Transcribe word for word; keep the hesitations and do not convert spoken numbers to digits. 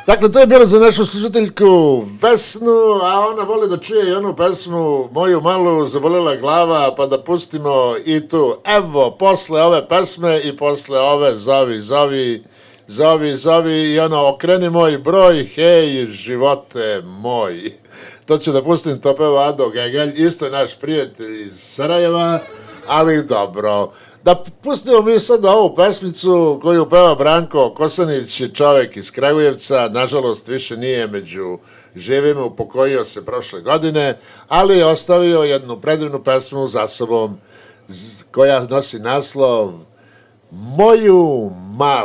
Dakle, to je bilo za našu slušateljku Vesnu, a ona voli da čuje i onu pesmu Moju malu zabolela glava, pa da pustimo i tu. Evo, posle ove pesme i posle ove zovi, zovi, zovi, zovi i ono, okreni moj broj, hej, živote moj. To ću da pustim, to peva Ado Gegelj, isto je naš prijatelj iz Sarajeva, ali dobro. Da pustimo mi sad ovu pesmicu koju peva Branko Kosanić, čovek iz Kragujevca, nažalost više nije među živima, upokojio se prošle godine, ali je ostavio jednu predivnu pesmu za sobom koja nosi naslov Moju malu.